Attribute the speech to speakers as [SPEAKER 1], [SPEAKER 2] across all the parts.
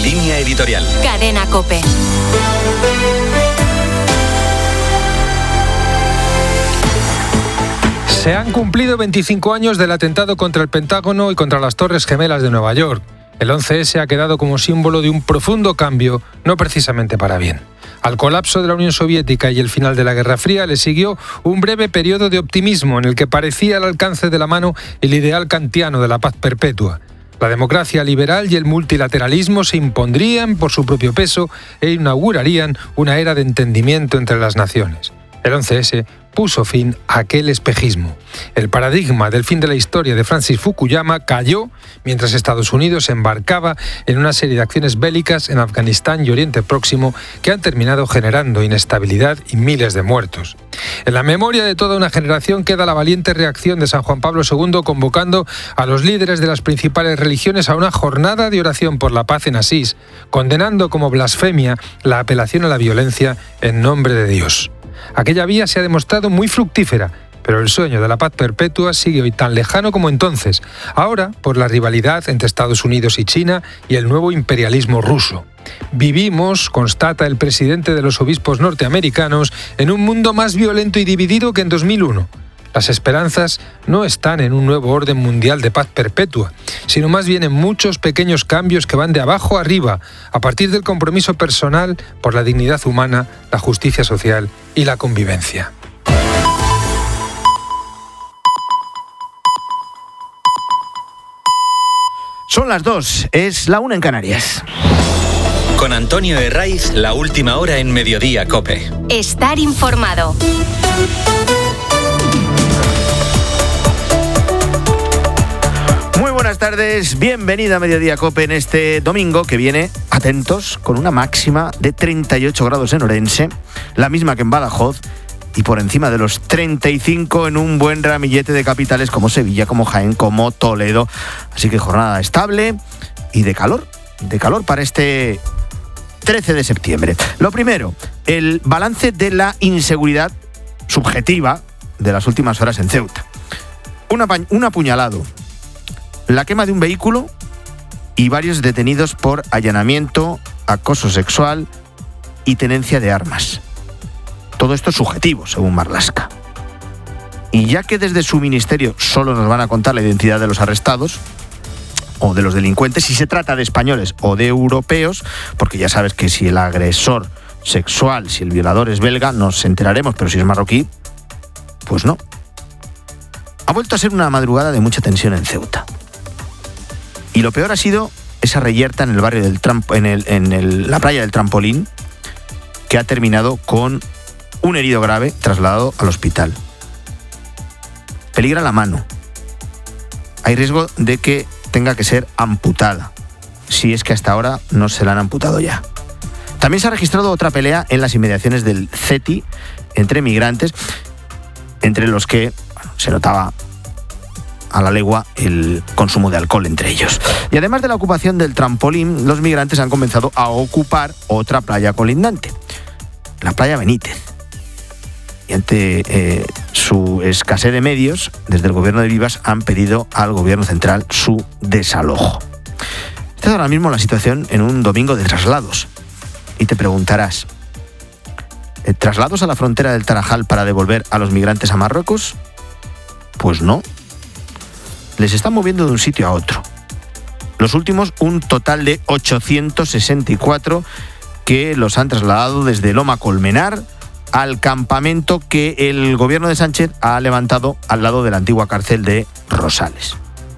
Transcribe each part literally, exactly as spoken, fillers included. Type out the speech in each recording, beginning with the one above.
[SPEAKER 1] Línea Editorial.
[SPEAKER 2] Cadena COPE.
[SPEAKER 3] Se han cumplido veinticinco años del atentado contra el Pentágono y contra las Torres Gemelas de Nueva York. El once ese ha quedado como símbolo de un profundo cambio, no precisamente para bien. Al colapso de la Unión Soviética y el final de la Guerra Fría le siguió un breve periodo de optimismo en el que parecía al alcance de la mano el ideal kantiano de la paz perpetua. La democracia liberal y el multilateralismo se impondrían por su propio peso e inaugurarían una era de entendimiento entre las naciones. El once ese puso fin a aquel espejismo. El paradigma del fin de la historia de Francis Fukuyama cayó mientras Estados Unidos se embarcaba en una serie de acciones bélicas en Afganistán y Oriente Próximo que han terminado generando inestabilidad y miles de muertos. En la memoria de toda una generación queda la valiente reacción de San Juan Pablo segundo convocando a los líderes de las principales religiones a una jornada de oración por la paz en Asís, condenando como blasfemia la apelación a la violencia en nombre de Dios. Aquella vía se ha demostrado muy fructífera, pero el sueño de la paz perpetua sigue hoy tan lejano como entonces, ahora por la rivalidad entre Estados Unidos y China y el nuevo imperialismo ruso. Vivimos, constata el presidente de los obispos norteamericanos, en un mundo más violento y dividido que en dos mil uno. Las esperanzas no están en un nuevo orden mundial de paz perpetua, sino más bien en muchos pequeños cambios que van de abajo a arriba, a partir del compromiso personal por la dignidad humana, la justicia social y la convivencia.
[SPEAKER 4] Son las dos, es la una en Canarias.
[SPEAKER 1] Con Antonio Herraiz, la última hora en Mediodía COPE.
[SPEAKER 2] Estar informado.
[SPEAKER 4] Muy buenas tardes, bienvenida a Mediodía COPE en este domingo que viene, atentos, con una máxima de treinta y ocho grados en Orense, la misma que en Badajoz, y por encima de los treinta y cinco en un buen ramillete de capitales como Sevilla, como Jaén, como Toledo. Así que jornada estable y de calor, de calor para este trece de septiembre. Lo primero, el balance de la inseguridad subjetiva de las últimas horas en Ceuta. Un, apa- un apuñalado, la quema de un vehículo y varios detenidos por allanamiento, acoso sexual y tenencia de armas. Todo esto es subjetivo, según Marlaska. Y ya que desde su ministerio solo nos van a contar la identidad de los arrestados o de los delincuentes, si se trata de españoles o de europeos, porque ya sabes que si el agresor sexual, si el violador es belga, nos enteraremos, pero si es marroquí, pues no. Ha vuelto a ser una madrugada de mucha tensión en Ceuta. Y lo peor ha sido esa reyerta en el barrio del Tramp- en, el, en el, la playa del Trampolín, que ha terminado con un herido grave trasladado al hospital. Peligra la mano. Hay riesgo de que tenga que ser amputada, si es que hasta ahora no se la han amputado ya. También se ha registrado otra pelea en las inmediaciones del C E T I entre migrantes, entre los que bueno, se notaba a la legua el consumo de alcohol entre ellos. Y además de la ocupación del trampolín, los migrantes han comenzado a ocupar otra playa colindante, la playa Benítez. Y ante eh, su escasez de medios, desde el gobierno de Vivas han pedido al gobierno central su desalojo. Esta es ahora mismo la situación en un domingo de traslados. Y te preguntarás, ¿traslados a la frontera del Tarajal para devolver a los migrantes a Marruecos? Pues no. Les están moviendo de un sitio a otro. Los últimos, un total de ochocientos sesenta y cuatro que los han trasladado desde Loma Colmenar al campamento que el gobierno de Sánchez ha levantado al lado de la antigua cárcel de Rosales.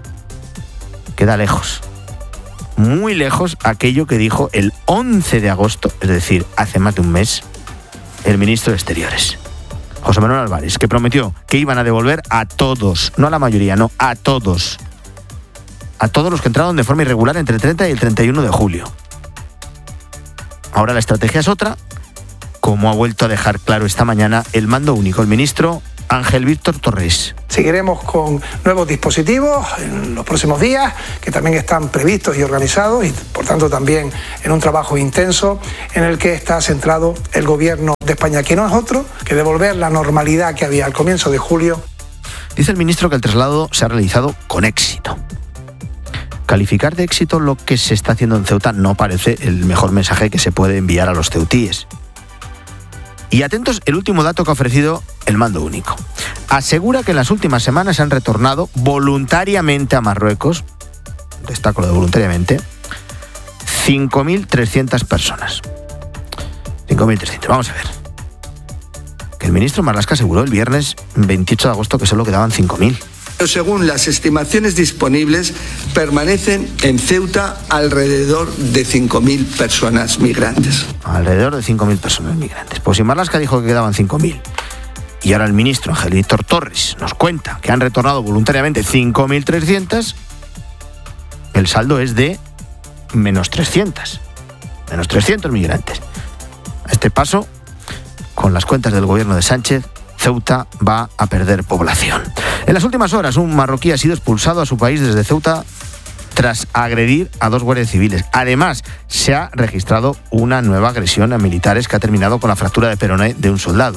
[SPEAKER 4] Queda lejos, muy lejos aquello que dijo el once de agosto, es decir, hace más de un mes, el ministro de Exteriores, José Manuel Álvarez, que prometió que iban a devolver a todos, no a la mayoría, no, a todos, a todos los que entraron de forma irregular entre el treinta y el treinta y uno de julio. Ahora la estrategia es otra, como ha vuelto a dejar claro esta mañana el mando único, el ministro Ángel Víctor Torres.
[SPEAKER 5] Seguiremos con nuevos dispositivos en los próximos días, que también están previstos y organizados, y por tanto también en un trabajo intenso en el que está centrado el gobierno de España, que no es otro que devolver la normalidad que había al comienzo de julio.
[SPEAKER 4] Dice el ministro que el traslado se ha realizado con éxito. calificar de éxito lo que se está haciendo en Ceuta no parece el mejor mensaje que se puede enviar a los ceutíes. Y atentos, el último dato que ha ofrecido el Mando Único. Asegura que en las últimas semanas se han retornado voluntariamente a Marruecos, destaco lo de voluntariamente, cinco mil trescientas personas. cinco mil trescientas, vamos a ver. Que el ministro Marlaska aseguró el viernes veintiocho de agosto que solo quedaban cinco mil.
[SPEAKER 6] Según las estimaciones disponibles, permanecen en Ceuta alrededor de cinco mil personas migrantes.
[SPEAKER 4] Alrededor de cinco mil personas migrantes. Pues si Marlaska dijo que quedaban cinco mil y ahora el ministro Ángel Víctor Torres nos cuenta que han retornado voluntariamente cinco mil trescientas, el saldo es de menos trescientos. Menos trescientos migrantes. A este paso, con las cuentas del gobierno de Sánchez, Ceuta va a perder población. En las últimas horas, un marroquí ha sido expulsado a su país desde Ceuta tras agredir a dos guardias civiles. Además, se ha registrado una nueva agresión a militares que ha terminado con la fractura de peroné de un soldado.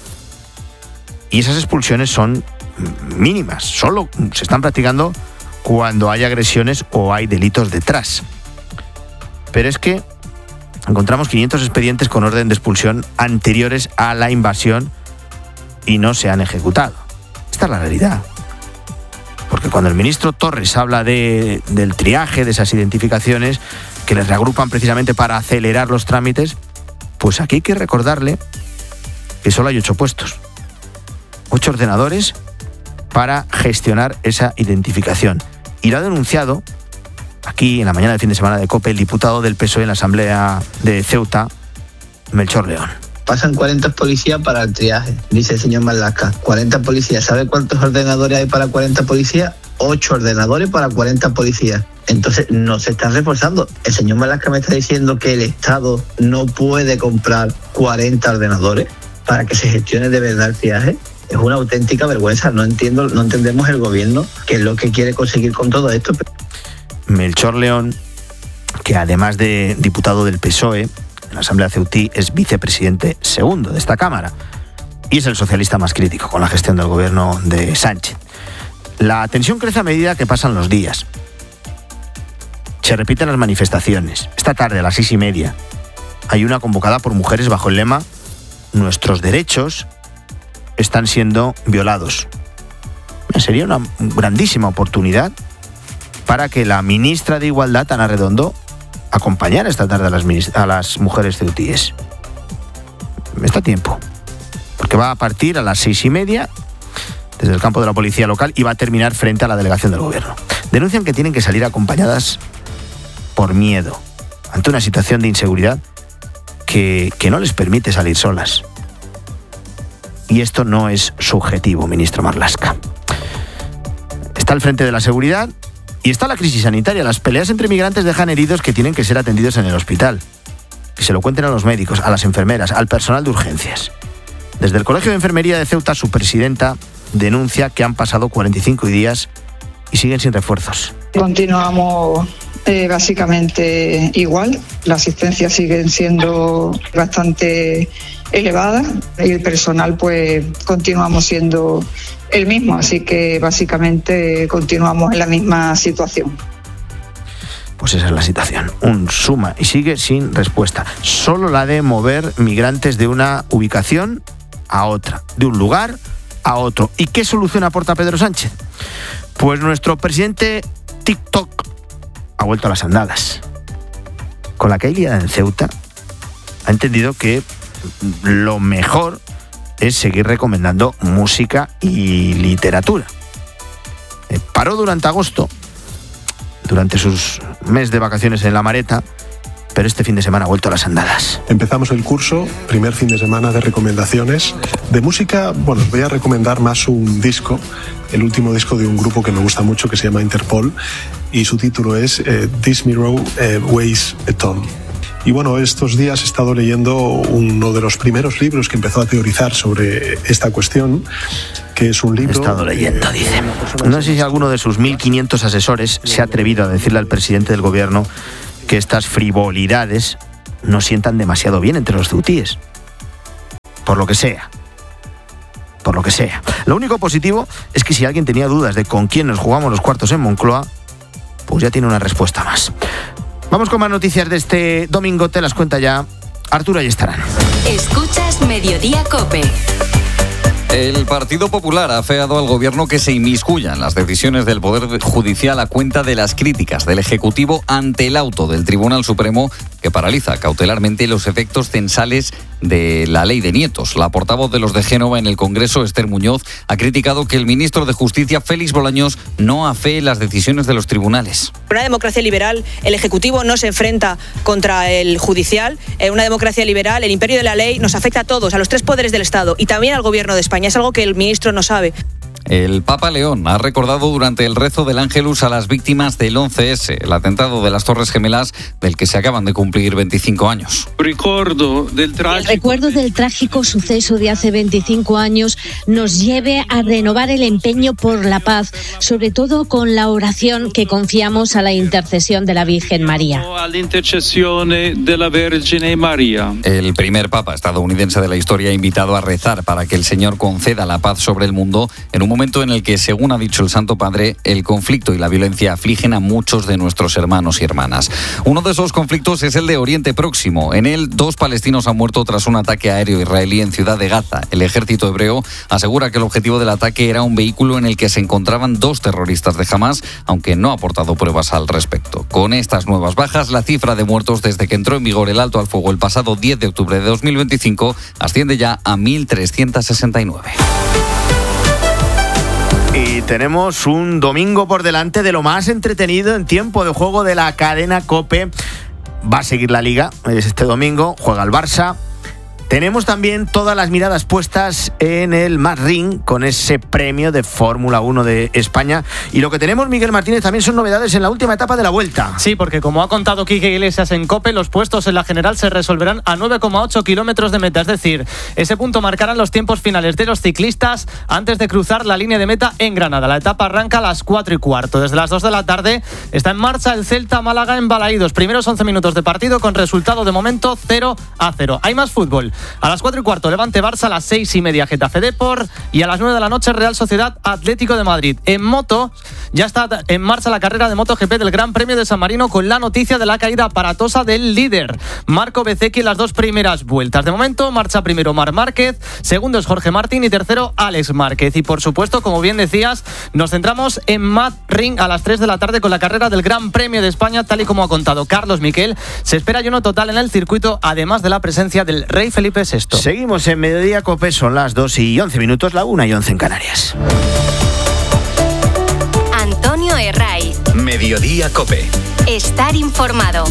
[SPEAKER 4] Y esas expulsiones son mínimas, solo se están practicando cuando hay agresiones o hay delitos detrás. Pero es que encontramos quinientos expedientes con orden de expulsión anteriores a la invasión y no se han ejecutado. Esta es la realidad. Porque cuando el ministro Torres habla de, del triaje, de esas identificaciones que les reagrupan precisamente para acelerar los trámites, pues aquí hay que recordarle que solo hay ocho puestos. Ocho ordenadores para gestionar esa identificación. Y lo ha denunciado aquí en la mañana del fin de semana de COPE el diputado del P S O E en la Asamblea de Ceuta, Melchor León.
[SPEAKER 7] Pasan cuarenta policías para el triaje, dice el señor Marlaska. cuarenta policías. ¿Sabe cuántos ordenadores hay para cuarenta policías? ocho ordenadores para cuarenta policías. Entonces no se están reforzando. El señor Marlaska me está diciendo que el Estado no puede comprar cuarenta ordenadores para que se gestione de verdad el triaje. Es una auténtica vergüenza. No entiendo, no entendemos el gobierno qué es lo que quiere conseguir con todo esto.
[SPEAKER 4] Melchor León, que además de diputado del P S O E, en la Asamblea Ceutí es vicepresidente segundo de esta Cámara y es el socialista más crítico con la gestión del gobierno de Sánchez. La tensión crece a medida que pasan los días. Se repiten las manifestaciones. Esta tarde a las seis y media hay una convocada por mujeres bajo el lema «Nuestros derechos están siendo violados». Sería una grandísima oportunidad para que la ministra de Igualdad, Ana Redondo, acompañar esta tarde a las, a las mujeres ceutíes. Está a tiempo, porque va a partir a las seis y media desde el campo de la policía local y va a terminar frente a la delegación del gobierno. Denuncian que tienen que salir acompañadas por miedo, ante una situación de inseguridad que, que no les permite salir solas. Y esto no es subjetivo, ministro Marlaska. Está al frente de la seguridad. Y está la crisis sanitaria. Las peleas entre migrantes dejan heridos que tienen que ser atendidos en el hospital. Que se lo cuenten a los médicos, a las enfermeras, al personal de urgencias. Desde el Colegio de Enfermería de Ceuta, su presidenta denuncia que han pasado cuarenta y cinco días y siguen sin refuerzos.
[SPEAKER 8] Continuamos eh, básicamente igual. Las asistencias siguen siendo bastante elevadas y el personal pues continuamos siendo el mismo, así que básicamente continuamos en la misma situación.
[SPEAKER 4] Pues esa es la situación, un suma y sigue sin respuesta. Solo la de mover migrantes de una ubicación a otra, de un lugar a otro. ¿Y qué solución aporta Pedro Sánchez? Pues nuestro presidente TikTok ha vuelto a las andadas. Con la caída en Ceuta ha entendido que lo mejor es seguir recomendando música y literatura. Eh, paró durante agosto, durante sus meses de vacaciones en La Mareta, pero este fin de semana ha vuelto a las andadas.
[SPEAKER 9] Empezamos el curso, primer fin de semana de recomendaciones. De música, bueno, voy a recomendar más un disco, el último disco de un grupo que me gusta mucho que se llama Interpol, y su título es eh, This Mirror eh, Weighs a Ton. Y bueno, estos días he estado leyendo uno de los primeros libros que empezó a teorizar sobre esta cuestión, que es un libro...
[SPEAKER 4] He estado leyendo, dice. No sé si alguno de sus mil quinientos asesores se ha atrevido a decirle al presidente del gobierno que estas frivolidades no sientan demasiado bien entre los ceutíes. Por lo que sea. Por lo que sea. Lo único positivo es que si alguien tenía dudas de con quién nos jugamos los cuartos en Moncloa, pues ya tiene una respuesta más. Vamos con más noticias de este domingo, te las cuenta ya Arturo Ayestarán.
[SPEAKER 2] Escuchas Mediodía COPE.
[SPEAKER 10] El Partido Popular ha afeado al Gobierno que se inmiscuya en las decisiones del Poder Judicial a cuenta de las críticas del Ejecutivo ante el auto del Tribunal Supremo que paraliza cautelarmente los efectos censales de la ley de nietos. La portavoz de los de Génova en el Congreso, Esther Muñoz, ha criticado que el ministro de Justicia, Félix Bolaños, no afee las decisiones de los tribunales.
[SPEAKER 11] En una democracia liberal, el Ejecutivo no se enfrenta contra el Judicial. En una democracia liberal, el imperio de la ley nos afecta a todos, a los tres poderes del Estado y también al Gobierno de España. Es algo que el ministro no sabe.
[SPEAKER 10] El Papa León ha recordado durante el rezo del Ángelus a las víctimas del once ese, el atentado de las Torres Gemelas, del que se acaban de cumplir veinticinco años.
[SPEAKER 12] El recuerdo del trágico suceso de hace veinticinco años nos lleve a renovar el empeño por la paz, sobre todo con la oración que confiamos a la intercesión de la Virgen María.
[SPEAKER 10] El primer Papa estadounidense de la historia ha invitado a rezar para que el Señor conceda la paz sobre el mundo en un momento en el que, según ha dicho el Santo Padre, el conflicto y la violencia afligen a muchos de nuestros hermanos y hermanas. Uno de esos conflictos es el de Oriente Próximo. En él, dos palestinos han muerto tras un ataque aéreo israelí en Ciudad de Gaza. El ejército hebreo asegura que el objetivo del ataque era un vehículo en el que se encontraban dos terroristas de Hamás, aunque no ha aportado pruebas al respecto. Con estas nuevas bajas, la cifra de muertos desde que entró en vigor el alto al fuego el pasado diez de octubre de dos mil veinticinco asciende ya a mil trescientos sesenta y nueve.
[SPEAKER 4] Y tenemos un domingo por delante de lo más entretenido en tiempo de juego de la cadena COPE. Va a seguir la Liga, es este domingo, juega el Barça. Tenemos también todas las miradas puestas en el Madrid con ese premio de Fórmula uno de España. Y lo que tenemos, Miguel Martínez, también son novedades en la última etapa de la Vuelta.
[SPEAKER 13] Sí, porque como ha contado Quique Iglesias en COPE, los puestos en la general se resolverán a nueve coma ocho kilómetros de meta. Es decir, ese punto marcarán los tiempos finales de los ciclistas antes de cruzar la línea de meta en Granada. La etapa arranca a las cuatro y cuarto. Desde las dos de la tarde está en marcha el Celta Málaga en Balaídos. Primeros once minutos de partido con resultado de momento cero a cero. Hay más fútbol. A las cuatro y cuarto Levante Barça, a las seis y media Getafe Depor y a las nueve de la noche Real Sociedad Atlético de Madrid. En moto ya está en marcha la carrera de MotoGP del Gran Premio de San Marino con la noticia de la caída aparatosa del líder Marco Bezzecchi en las dos primeras vueltas. De momento marcha primero Marc Márquez, segundo es Jorge Martín y tercero Alex Márquez. Y por supuesto, como bien decías, nos centramos en Mad Ring a las tres de la tarde con la carrera del Gran Premio de España, tal y como ha contado Carlos Miquel. Se espera lleno total en el circuito, además de la presencia del rey Felipe sexto.
[SPEAKER 4] Seguimos en Mediodía COPE, son las dos y once minutos, la una y once en Canarias.
[SPEAKER 2] Antonio Herraiz.
[SPEAKER 1] Mediodía COPE.
[SPEAKER 2] Estar informado.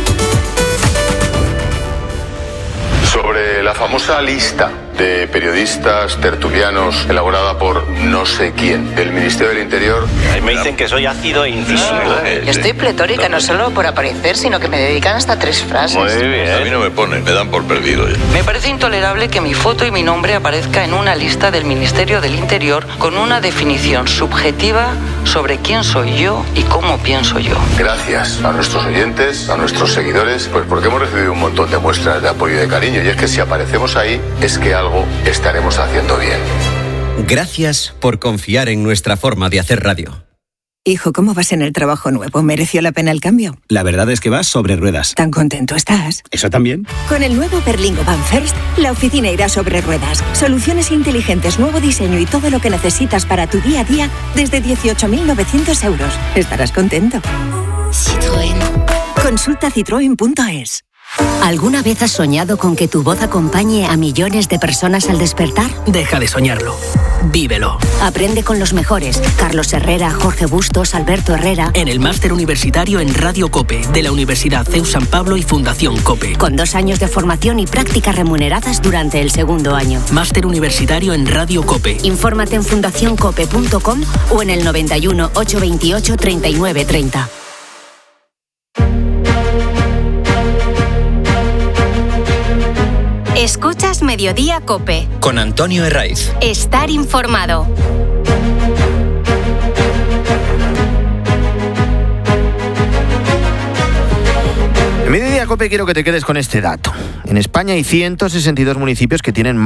[SPEAKER 14] Sobre la famosa lista de periodistas tertulianos elaborada por no sé quién del Ministerio del Interior.
[SPEAKER 15] Ahí me dicen que soy ácido e incisivo.
[SPEAKER 16] Estoy pletórica, no solo por aparecer, sino que me dedican hasta tres frases.
[SPEAKER 14] Muy bien. A mí no me ponen, me dan por perdido.
[SPEAKER 16] Me parece intolerable que mi foto y mi nombre aparezca en una lista del Ministerio del Interior con una definición subjetiva sobre quién soy yo y cómo pienso yo.
[SPEAKER 14] Gracias a nuestros oyentes, a nuestros seguidores, pues porque hemos recibido un montón de muestras de apoyo y de cariño. Y es que si aparecemos ahí, es que algo estaremos haciendo bien.
[SPEAKER 17] Gracias por confiar en nuestra forma de hacer radio.
[SPEAKER 18] Hijo, ¿cómo vas en el trabajo nuevo? ¿Mereció la pena el cambio?
[SPEAKER 17] La verdad es que vas sobre ruedas.
[SPEAKER 18] ¿Tan contento estás?
[SPEAKER 17] ¿Eso también?
[SPEAKER 18] Con el nuevo Berlingo Van First, la oficina irá sobre ruedas. Soluciones inteligentes, nuevo diseño y todo lo que necesitas para tu día a día desde dieciocho mil novecientos euros. Estarás contento.
[SPEAKER 2] Citroën.
[SPEAKER 18] Consulta citroen punto es.
[SPEAKER 2] ¿Alguna vez has soñado con que tu voz acompañe a millones de personas al despertar?
[SPEAKER 17] Deja de soñarlo. Vívelo.
[SPEAKER 2] Aprende con los mejores. Carlos Herrera, Jorge Bustos, Alberto Herrera.
[SPEAKER 17] En el máster universitario en Radio COPE de la Universidad C E U San Pablo y Fundación COPE.
[SPEAKER 2] Con dos años de formación y prácticas remuneradas durante el segundo año.
[SPEAKER 17] Máster universitario en Radio COPE.
[SPEAKER 2] Infórmate en fundación cope punto com o en el noventa y uno, ochocientos veintiocho, treinta y nueve treinta. Escuchas Mediodía COPE.
[SPEAKER 1] Con Antonio Herraiz.
[SPEAKER 2] Estar informado.
[SPEAKER 4] En Mediodía COPE quiero que te quedes con este dato. En España hay ciento sesenta y dos municipios que tienen